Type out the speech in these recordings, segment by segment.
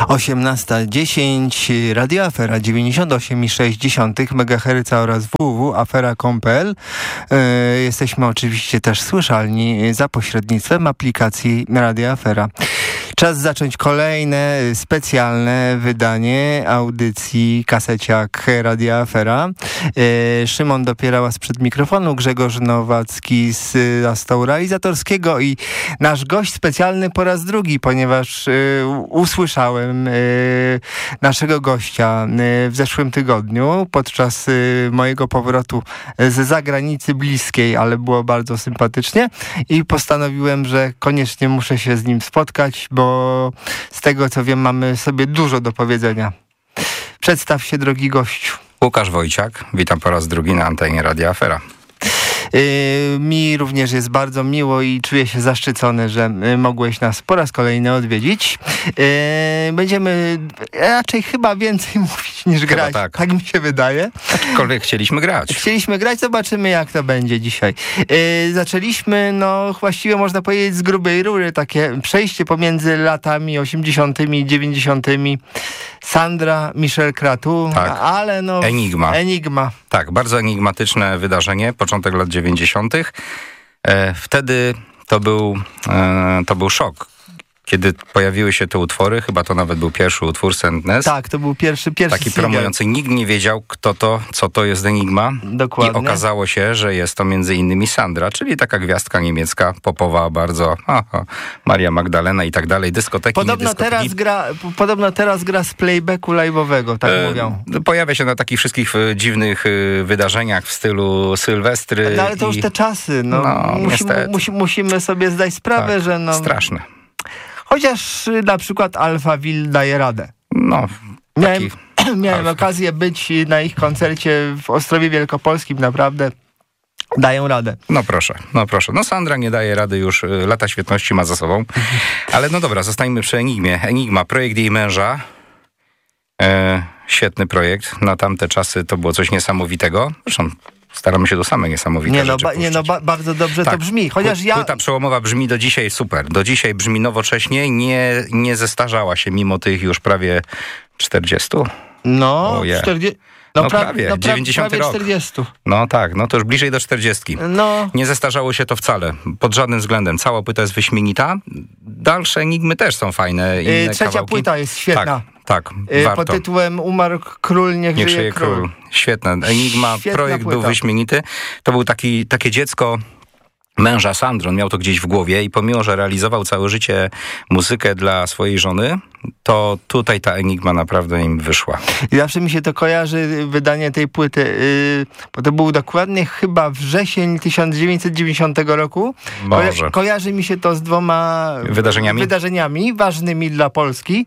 18:10 Radio Afera 98,6 MHz oraz www.afera.com.pl. Jesteśmy oczywiście też słyszalni za pośrednictwem aplikacji Radio Afera. Czas zacząć kolejne specjalne wydanie audycji Kaseciak Radia Afera. Szymon Dopierała sprzed mikrofonu, Grzegorz Nowacki za stołu realizatorskiego i nasz gość specjalny po raz drugi, ponieważ usłyszałem naszego gościa w zeszłym tygodniu podczas mojego powrotu z zagranicy bliskiej, ale było bardzo sympatycznie i postanowiłem, że koniecznie muszę się z nim spotkać, bo z tego co wiem mamy sobie dużo do powiedzenia. Przedstaw się, drogi gościu. Łukasz Wojciak, witam po raz drugi na antenie Radia Afera. Mi również jest bardzo miło i czuję się zaszczycony, że mogłeś nas po raz kolejny odwiedzić. Będziemy raczej chyba więcej mówić niż chyba grać. Tak mi się wydaje. Aczkolwiek chcieliśmy grać. Zobaczymy jak to będzie dzisiaj. Zaczęliśmy, właściwie można powiedzieć z grubej rury, takie przejście pomiędzy latami 80. i 90. Sandra, Michel Cretu, tak. Ale Enigma. Tak, bardzo enigmatyczne wydarzenie, początek lat 90. Wtedy to był szok. Kiedy pojawiły się te utwory, chyba to nawet był pierwszy utwór, Sandness. Tak, to był pierwszy taki single. Promujący. Nikt nie wiedział, co to jest Enigma. Dokładnie. I okazało się, że jest to między innymi Sandra, czyli taka gwiazdka niemiecka, popowa bardzo, Maria Magdalena i tak dalej, dyskoteki, Podobno teraz gra z playbacku live'owego, tak mówią. Pojawia się na takich wszystkich dziwnych wydarzeniach w stylu Sylwestry. Ale to już te czasy, musimy sobie zdać sprawę, tak, że straszne. Chociaż na przykład Alphaville daje radę. Miałem okazję być na ich koncercie w Ostrowie Wielkopolskim, naprawdę dają radę. No proszę. Sandra nie daje rady już, lata świetności ma za sobą. Ale dobra, zostańmy przy Enigmie. Enigma, projekt jej męża. Świetny projekt. Na tamte czasy to było coś niesamowitego. Zresztą staramy się do same niesamowite rzeczy puszczać. Bardzo dobrze to brzmi. Chociaż płyta przełomowa brzmi do dzisiaj super. Do dzisiaj brzmi nowocześnie. Nie zestarzała się mimo tych już prawie 40. 40. Prawie 90 rok. 40. To już bliżej do 40. Nie zestarzało się to wcale, pod żadnym względem. Cała płyta jest wyśmienita. Dalsze Enigmy też są fajne. Trzecia płyta jest świetna. Tak, warto. Pod tytułem Umarł król, niech żyje król. Świetna Enigma, projekt był wyśmienity. To był takie dziecko męża Sandry, on miał to gdzieś w głowie i pomimo, że realizował całe życie muzykę dla swojej żony, to tutaj ta Enigma naprawdę im wyszła. I zawsze mi się to kojarzy, wydanie tej płyty, bo to był dokładnie chyba wrzesień 1990 roku. Kojarzy mi się to z dwoma wydarzeniami ważnymi dla Polski.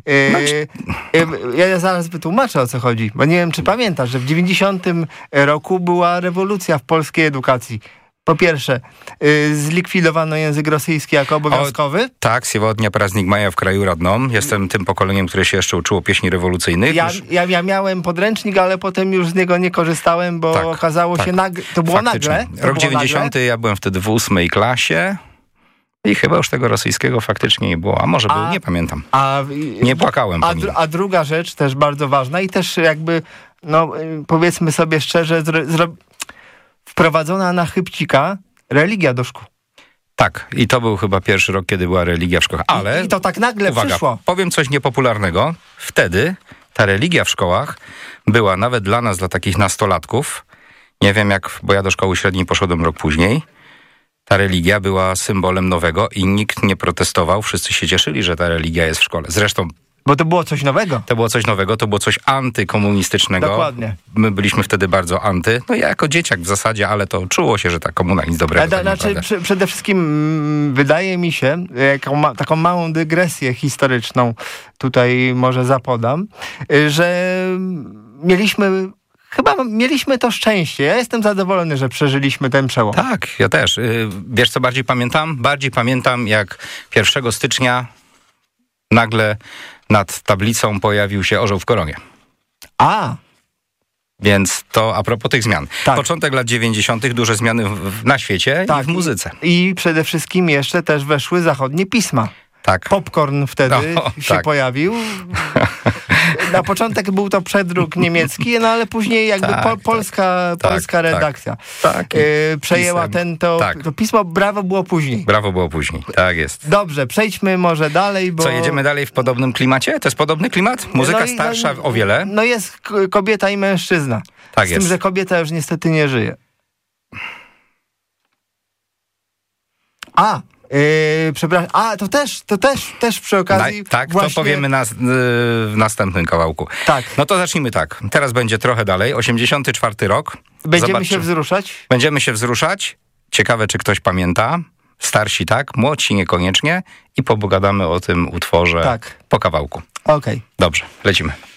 Ja zaraz wytłumaczę, o co chodzi, bo nie wiem, czy pamiętasz, że w 90 roku była rewolucja w polskiej edukacji. Po pierwsze, zlikwidowano język rosyjski jako obowiązkowy. Tak, сегодня праздник мая w kraju rodnom. Jestem tym pokoleniem, które się jeszcze uczyło pieśni rewolucyjnych. Ja miałem podręcznik, ale potem już z niego nie korzystałem, bo okazało się to było nagle. Rok 90, ja byłem wtedy w 8 klasie. I chyba już tego rosyjskiego faktycznie nie było. A może był, nie pamiętam. Nie płakałem po nim. A druga rzecz też bardzo ważna i też jakby, powiedzmy sobie szczerze, wprowadzona na chybcika religia do szkół. Tak, i to był chyba pierwszy rok, kiedy była religia w szkołach. Ale I to tak nagle przyszło. Powiem coś niepopularnego. Wtedy ta religia w szkołach była nawet dla nas, dla takich nastolatków, nie wiem jak, bo ja do szkoły średniej poszedłem rok później, ta religia była symbolem nowego i nikt nie protestował. Wszyscy się cieszyli, że ta religia jest w szkole. Zresztą bo to było coś nowego. To było coś antykomunistycznego. Dokładnie. My byliśmy wtedy bardzo anty. Ja jako dzieciak w zasadzie, ale to czuło się, że ta komuna nic dobrego. Przede wszystkim wydaje mi się, taką małą dygresję historyczną tutaj może zapodam, że mieliśmy to szczęście. Ja jestem zadowolony, że przeżyliśmy ten przełom. Tak, ja też. Wiesz co bardziej pamiętam? Bardziej pamiętam, jak 1 stycznia nagle nad tablicą pojawił się orzeł w koronie. Więc to a propos tych zmian. Tak. Początek lat 90. duże zmiany na świecie i w muzyce. I przede wszystkim jeszcze też weszły zachodnie pisma. Tak. Popcorn wtedy się pojawił. Na początek był to przedruk niemiecki, no ale później jakby polska redakcja przejęła to pismo. Brawo było później. Brawo było później, tak jest. Dobrze, przejdźmy może dalej, bo... Co, jedziemy dalej w podobnym klimacie? To jest podobny klimat? Muzyka starsza o wiele? No jest kobieta i mężczyzna. Tak z jest. tym, że kobieta już niestety nie żyje. Przepraszam. To też przy okazji... To powiemy w następnym kawałku. Tak. No to zacznijmy tak. Teraz będzie trochę dalej. 84 rok. Będziemy się wzruszać? Będziemy się wzruszać. Ciekawe, czy ktoś pamięta. Starsi tak, młodsi niekoniecznie. I pogadamy o tym utworze po kawałku. Okej. Dobrze, lecimy.